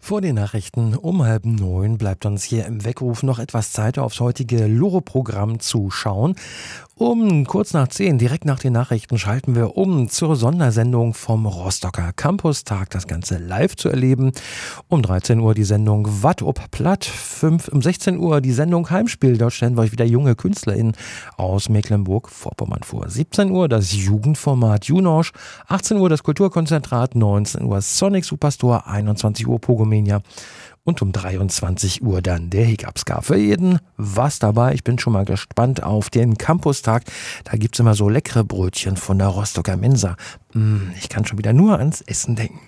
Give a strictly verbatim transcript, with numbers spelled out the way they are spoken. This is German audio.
Vor den Nachrichten um halb neun bleibt uns hier im Weckruf noch etwas Zeit, aufs heutige Loro-Programm zu schauen. Um kurz nach zehn, direkt nach den Nachrichten, schalten wir um zur Sondersendung vom Rostocker Campustag, das Ganze live zu erleben. Um dreizehn Uhr die Sendung Watt ob Platt, fünf, um sechzehn Uhr die Sendung Heimspiel, dort stellen wir euch wieder junge KünstlerInnen aus Mecklenburg-Vorpommern vor. siebzehn Uhr das Jugendformat Junosch, achtzehn Uhr das Kulturkonzentrat, neunzehn Uhr Sonic Superstore, einundzwanzig Uhr Pogomania. Und um dreiundzwanzig Uhr dann der Hiccupska. Für jeden was dabei. Ich bin schon mal gespannt auf den Campustag. Da gibt's immer so leckere Brötchen von der Rostocker Mensa. Ich kann schon wieder nur ans Essen denken.